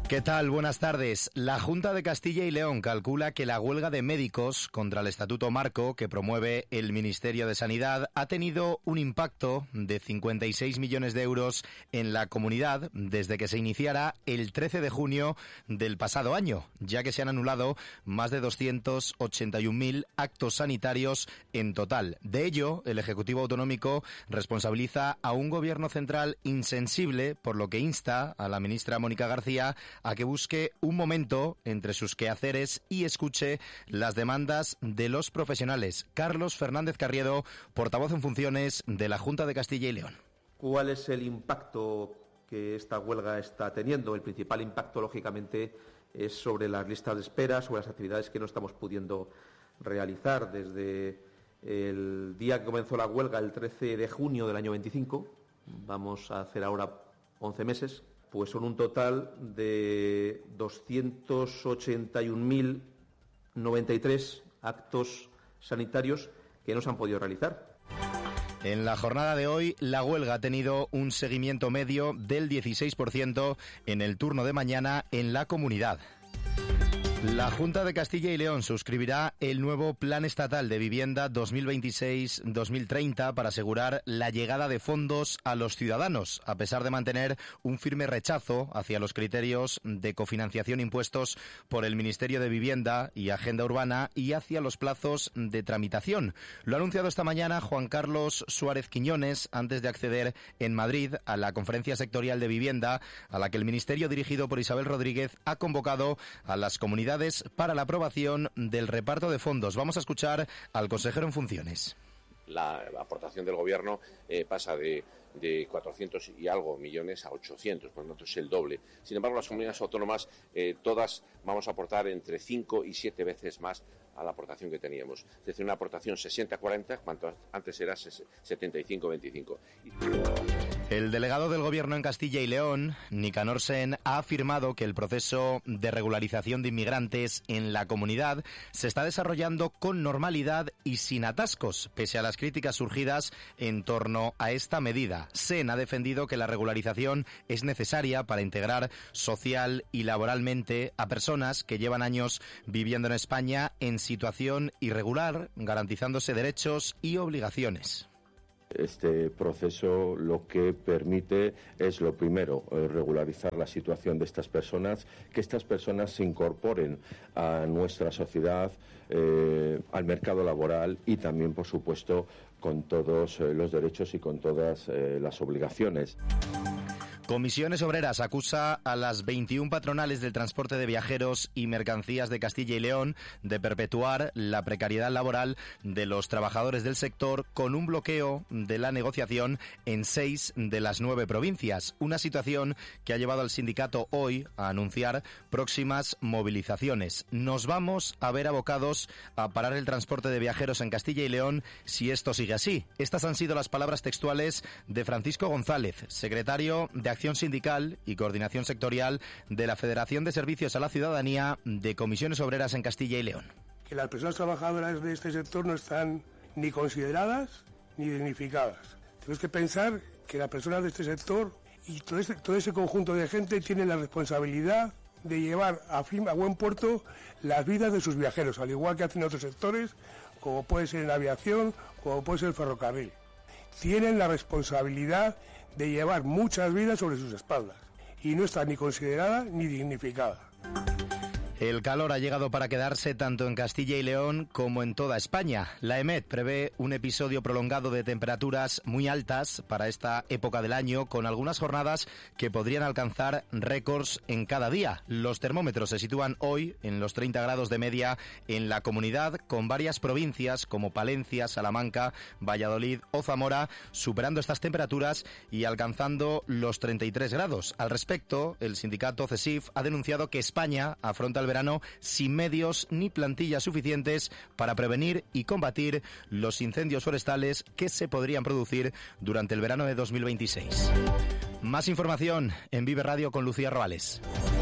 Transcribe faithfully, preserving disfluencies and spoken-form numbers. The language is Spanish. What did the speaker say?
¿Qué tal? Buenas tardes. La Junta de Castilla y León calcula que la huelga de médicos contra el Estatuto Marco que promueve el Ministerio de Sanidad ha tenido un impacto de cincuenta y seis millones de euros en la comunidad desde que se iniciara el trece de junio del pasado año, ya que se han anulado más de doscientos ochenta y un mil actos sanitarios en total. De ello, el Ejecutivo Autonómico responsabiliza a un gobierno central insensible, por lo que insta a la ministra Mónica García a que busque un momento entre sus quehaceres y escuche las demandas de los profesionales. Carlos Fernández Carriedo, portavoz en funciones de la Junta de Castilla y León. ¿Cuál es el impacto que esta huelga está teniendo? El principal impacto, lógicamente, es sobre las listas de espera, sobre las actividades que no estamos pudiendo realizar. Desde el día que comenzó la huelga, el trece de junio del año veinticinco, vamos a hacer ahora once meses, pues son un total de doscientos ochenta y un mil noventa y tres actos sanitarios que no se han podido realizar. En la jornada de hoy, la huelga ha tenido un seguimiento medio del dieciséis por ciento en el turno de mañana en la comunidad. La Junta de Castilla y León suscribirá el nuevo Plan Estatal de Vivienda dos mil veintiséis dos mil treinta para asegurar la llegada de fondos a los ciudadanos, a pesar de mantener un firme rechazo hacia los criterios de cofinanciación impuestos por el Ministerio de Vivienda y Agenda Urbana y hacia los plazos de tramitación. Lo ha anunciado esta mañana Juan Carlos Suárez Quiñones antes de acceder en Madrid a la Conferencia Sectorial de Vivienda, a la que el Ministerio dirigido por Isabel Rodríguez ha convocado a las comunidades para la aprobación del reparto de fondos. Vamos a escuchar al consejero en funciones. La aportación del Gobierno eh, pasa de, de cuatrocientos y algo millones a ochocientos, por lo tanto es el doble. Sin embargo, las comunidades autónomas, eh, todas vamos a aportar entre cinco y siete veces más a la aportación que teníamos. Es decir, una aportación sesenta cuarenta, cuanto antes era setenta y cinco veinticinco. El delegado del Gobierno en Castilla y León, Nicanor Sen, ha afirmado que el proceso de regularización de inmigrantes en la comunidad se está desarrollando con normalidad y sin atascos, pese a las críticas surgidas en torno a esta medida. Sen ha defendido que la regularización es necesaria para integrar social y laboralmente a personas que llevan años viviendo en España en situación irregular, garantizándose derechos y obligaciones. Este proceso lo que permite es, lo primero, regularizar la situación de estas personas, que estas personas se incorporen a nuestra sociedad, eh, al mercado laboral y también, por supuesto, con todos eh, los derechos y con todas eh, las obligaciones. Comisiones Obreras acusa a las veintiuna patronales del transporte de viajeros y mercancías de Castilla y León de perpetuar la precariedad laboral de los trabajadores del sector con un bloqueo de la negociación en seis de las nueve provincias. Una situación que ha llevado al sindicato hoy a anunciar próximas movilizaciones. Nos vamos a ver abocados a parar el transporte de viajeros en Castilla y León si esto sigue así. Estas han sido las palabras textuales de Francisco González, secretario de Acción Sindical y Coordinación Sectorial de la Federación de Servicios a la Ciudadanía de Comisiones Obreras en Castilla y León. Que las personas trabajadoras de este sector no están ni consideradas ni dignificadas. Tenemos que pensar que las personas de este sector y todo ese, todo ese conjunto de gente tienen la responsabilidad de llevar a, fin, a buen puerto las vidas de sus viajeros, al igual que hacen otros sectores, como puede ser en la aviación, como puede ser el ferrocarril. Tienen la responsabilidad de llevar muchas vidas sobre sus espaldas y no está ni considerada ni dignificada. El calor ha llegado para quedarse tanto en Castilla y León como en toda España. La EMET prevé un episodio prolongado de temperaturas muy altas para esta época del año, con algunas jornadas que podrían alcanzar récords en cada día. Los termómetros se sitúan hoy en los treinta grados de media en la comunidad, con varias provincias como Palencia, Salamanca, Valladolid o Zamora superando estas temperaturas y alcanzando los treinta y tres grados. Al respecto, el sindicato CESIF ha denunciado que España afronta el verano sin medios ni plantillas suficientes para prevenir y combatir los incendios forestales que se podrían producir durante el verano de dos mil veintiséis. Más información en Vive Radio con Lucía Roales.